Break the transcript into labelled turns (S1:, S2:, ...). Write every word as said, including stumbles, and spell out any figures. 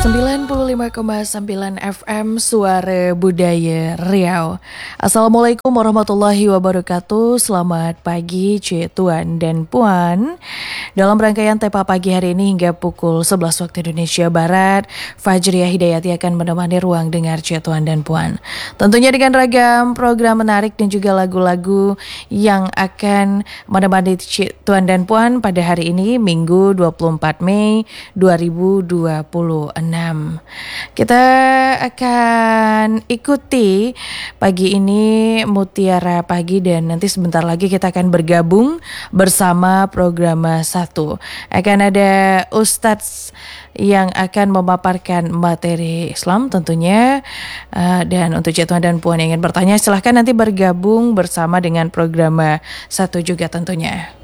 S1: sembilan puluh lima koma sembilan F M Suara Budaya Riau. Assalamualaikum warahmatullahi wabarakatuh. Selamat pagi Cik Tuan dan Puan. Dalam rangkaian Tepa Pagi hari ini hingga pukul sebelas waktu Indonesia Barat, Fajriah Hidayati akan menemani ruang dengar Cik Tuan dan Puan. Tentunya dengan ragam program menarik dan juga lagu-lagu yang akan menemani Cik Tuan dan Puan pada hari ini Minggu dua puluh empat Mei dua ribu dua puluh enam. Kita akan ikuti pagi ini Mutiara Pagi dan nanti sebentar lagi kita akan bergabung bersama program satu. Akan ada Ustadz yang akan memaparkan materi Islam tentunya. Uh, dan untuk Cik Tuan dan Puan yang ingin bertanya silahkan nanti bergabung bersama dengan program satu juga tentunya.